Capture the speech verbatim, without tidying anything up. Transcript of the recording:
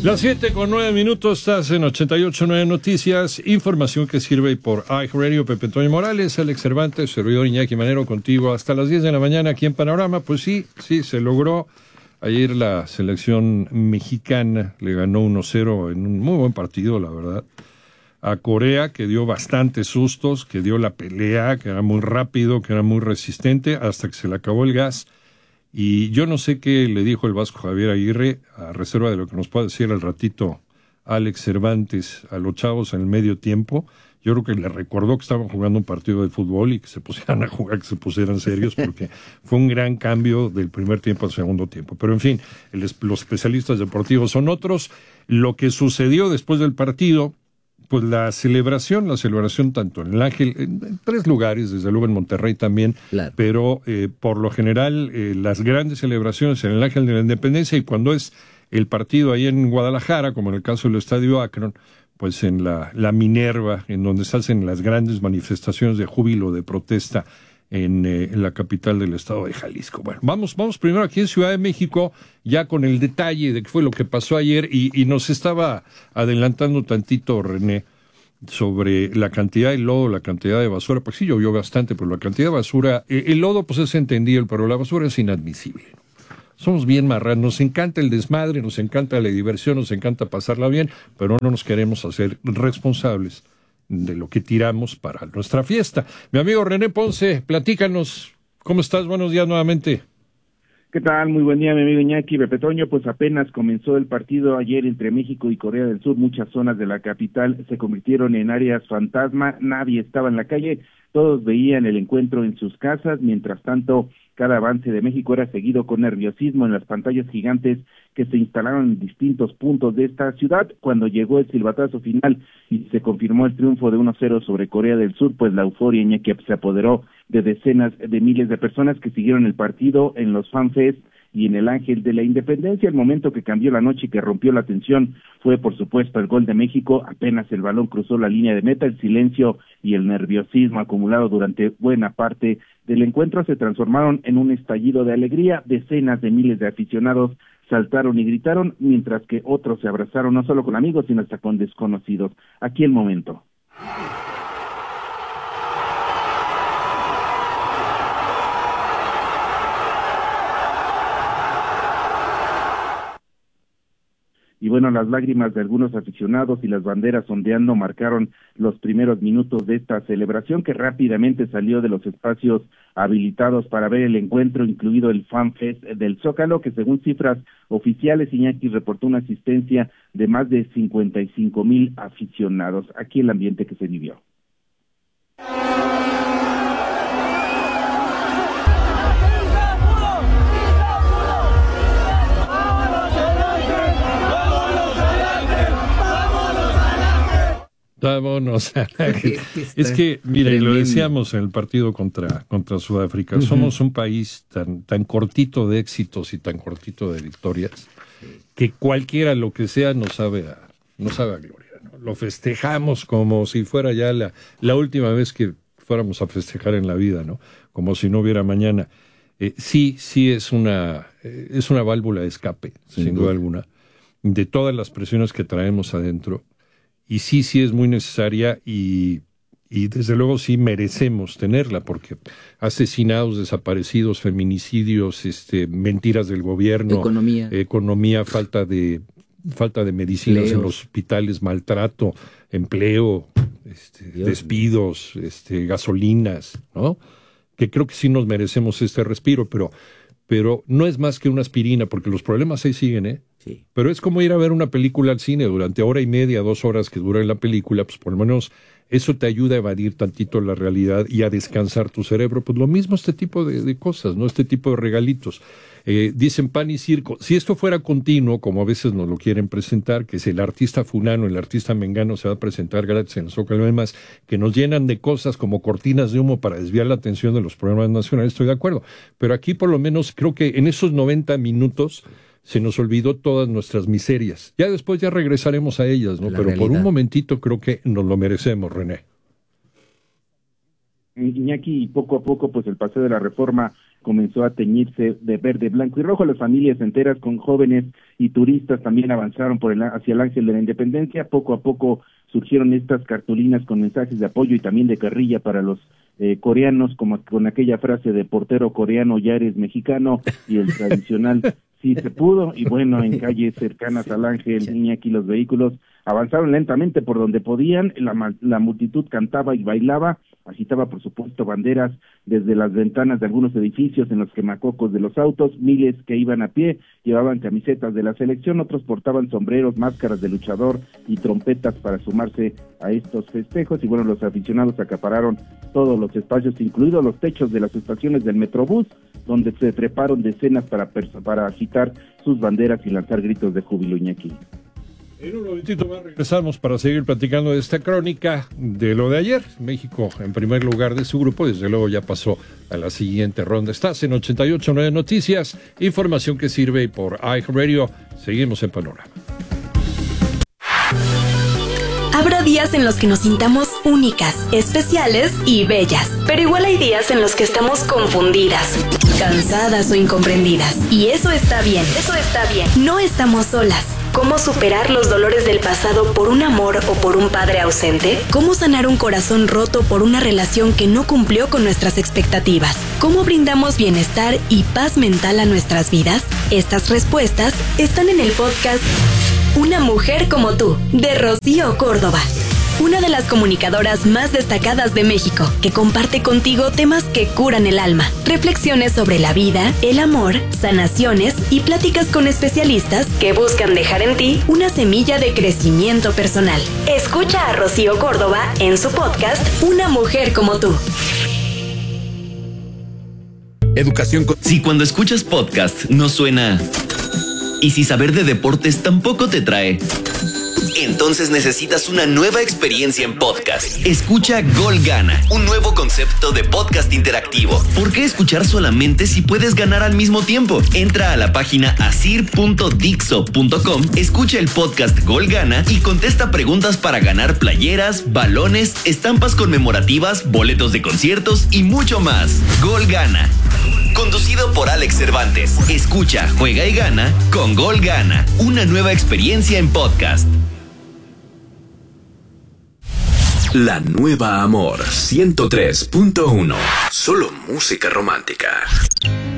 Las siete con nueve minutos, estás en ochenta y ocho punto nueve Noticias, información que sirve por iHeartRadio. Pepe Toño Morales, Alex Cervantes, servidor Iñaki Manero contigo hasta las diez de la mañana aquí en Panorama. Pues sí, sí, se logró. Ayer la selección mexicana le ganó uno cero en un muy buen partido, la verdad, a Corea, que dio bastantes sustos, que dio la pelea, que era muy rápido, que era muy resistente, hasta que se le acabó el gas. Y yo no sé qué le dijo el Vasco Javier Aguirre, a reserva de lo que nos pueda decir al ratito Alex Cervantes, a los chavos en el medio tiempo. Yo creo que le recordó que estaban jugando un partido de fútbol y que se pusieran a jugar, que se pusieran serios, porque fue un gran cambio del primer tiempo al segundo tiempo. Pero en fin, el, los especialistas deportivos son otros. Lo que sucedió después del partido, pues la celebración, la celebración tanto en el Ángel, en, en tres lugares, desde luego en Monterrey también, claro. pero eh, por lo general eh, las grandes celebraciones en el Ángel de la Independencia, y cuando es el partido ahí en Guadalajara, como en el caso del Estadio Akron, pues en la, la Minerva, en donde se hacen las grandes manifestaciones de júbilo, de protesta en, eh, en la capital del estado de Jalisco. Bueno, vamos, vamos primero aquí en Ciudad de México, ya con el detalle de qué fue lo que pasó ayer, y, y nos estaba adelantando tantito René sobre la cantidad de lodo, la cantidad de basura. Pues sí, llovió bastante, pero la cantidad de basura, eh, el lodo pues es entendible, pero la basura es inadmisible. Somos bien marranos, nos encanta el desmadre, nos encanta la diversión, nos encanta pasarla bien, pero no nos queremos hacer responsables de lo que tiramos para nuestra fiesta. Mi amigo René Ponce, platícanos, ¿cómo estás? Buenos días nuevamente. ¿Qué tal? Muy buen día, mi amigo Iñaki. Pepe Toño, pues apenas comenzó el partido ayer entre México y Corea del Sur. Muchas zonas de la capital se convirtieron en áreas fantasma, nadie estaba en la calle, todos veían el encuentro en sus casas. Mientras tanto, cada avance de México era seguido con nerviosismo en las pantallas gigantes que se instalaron en distintos puntos de esta ciudad. Cuando llegó el silbatazo final y se confirmó el triunfo de uno cero sobre Corea del Sur, pues la euforia, Iñaki, se apoderó de decenas de miles de personas que siguieron el partido en los fanfests y en el Ángel de la Independencia. El momento que cambió la noche y que rompió la tensión fue, por supuesto, el gol de México. Apenas el balón cruzó la línea de meta, el silencio y el nerviosismo acumulado durante buena parte del encuentro se transformaron en un estallido de alegría. Decenas de miles de aficionados saltaron y gritaron, mientras que otros se abrazaron no solo con amigos, sino hasta con desconocidos. Aquí el momento. Y bueno, las lágrimas de algunos aficionados y las banderas ondeando marcaron los primeros minutos de esta celebración, que rápidamente salió de los espacios habilitados para ver el encuentro, incluido el Fan Fest del Zócalo, que según cifras oficiales, Iñaki, reportó una asistencia de más de cincuenta y cinco mil aficionados. Aquí el ambiente que se vivió. Vámonos. Es que, mire, lo decíamos en el partido contra, contra Sudáfrica, uh-huh. Somos un país tan, tan cortito de éxitos y tan cortito de victorias, que cualquiera, lo que sea, nos sabe a, nos sabe a gloria, ¿no? Lo festejamos como si fuera ya la, la última vez que fuéramos a festejar en la vida, ¿no? Como si no hubiera mañana. Eh, sí, sí es una, eh, es una válvula de escape, sin, sin duda alguna, de todas las presiones que traemos adentro. Y sí, sí es muy necesaria y, y desde luego sí merecemos tenerla, porque asesinados, desaparecidos, feminicidios, este, mentiras del gobierno, economía, economía falta de falta de medicinas Empleos. En los hospitales, maltrato, empleo, este, despidos, este, gasolinas, ¿no? Que creo que sí nos merecemos este respiro, pero, pero no es más que una aspirina, porque los problemas ahí siguen, ¿eh? Sí. Pero es como ir a ver una película al cine durante hora y media, dos horas que dura la película, pues por lo menos eso te ayuda a evadir tantito la realidad y a descansar tu cerebro. Pues lo mismo este tipo de, de cosas, ¿no? Este tipo de regalitos. Eh, dicen pan y circo. Si esto fuera continuo, como a veces nos lo quieren presentar, que si el artista fulano, el artista mengano se va a presentar gratis en el Zócalo y demás, que nos llenan de cosas como cortinas de humo para desviar la atención de los problemas nacionales, estoy de acuerdo. Pero aquí por lo menos creo que en esos noventa minutos se nos olvidó todas nuestras miserias. Ya después ya regresaremos a ellas, ¿no? Pero realidad. Por un momentito creo que nos lo merecemos, René. Iñaki, poco a poco, pues el paseo de la Reforma comenzó a teñirse de verde, blanco y rojo. Las familias enteras con jóvenes y turistas también avanzaron por el, hacia el Ángel de la Independencia. Poco a poco surgieron estas cartulinas con mensajes de apoyo y también de carrilla para los eh, coreanos, como con aquella frase de portero coreano, ya eres mexicano, y el tradicional sí se pudo. Y bueno, en calles cercanas al Ángel, Iñaki, los vehículos avanzaron lentamente por donde podían. La, la multitud cantaba y bailaba, agitaba por supuesto banderas desde las ventanas de algunos edificios en los quemacocos de los autos. Miles que iban a pie llevaban camisetas de la selección, otros portaban sombreros, máscaras de luchador y trompetas para sumarse a estos festejos. Y bueno, los aficionados acapararon todos los espacios, incluidos los techos de las estaciones del Metrobús, donde se treparon decenas para, para agitar sus banderas y lanzar gritos de júbilo, Iñaki. En un momentito más regresamos para seguir platicando de esta crónica de lo de ayer. México en primer lugar de su grupo, desde luego ya pasó a la siguiente ronda. Estás en ochenta y ocho punto nueve Noticias, información que sirve por iHeartRadio. Seguimos en Panorama. Habrá días en los que nos sintamos únicas, especiales y bellas, pero igual hay días en los que estamos confundidas, cansadas o incomprendidas. Y eso está bien, eso está bien. No estamos solas. ¿Cómo superar los dolores del pasado por un amor o por un padre ausente? ¿Cómo sanar un corazón roto por una relación que no cumplió con nuestras expectativas? ¿Cómo brindamos bienestar y paz mental a nuestras vidas? Estas respuestas están en el podcast Una mujer como tú, de Rocío Córdoba, una de las comunicadoras más destacadas de México, que comparte contigo temas que curan el alma, reflexiones sobre la vida, el amor, sanaciones y pláticas con especialistas que buscan dejar en ti una semilla de crecimiento personal. Escucha a Rocío Córdoba en su podcast Una mujer como tú. Educación. Si cuando escuchas podcast no suena, y si saber de deportes tampoco te trae, entonces necesitas una nueva experiencia en podcast. Escucha Gol Gana, un nuevo concepto de podcast interactivo. ¿Por qué escuchar solamente si puedes ganar al mismo tiempo? Entra a la página asir punto dixo punto com, escucha el podcast Gol Gana y contesta preguntas para ganar playeras, balones, estampas conmemorativas, boletos de conciertos y mucho más. Gol Gana, conducido por Alex Cervantes. Escucha, juega y gana con Gol Gana, una nueva experiencia en podcast. La Nueva Amor ciento tres punto uno. Solo música romántica.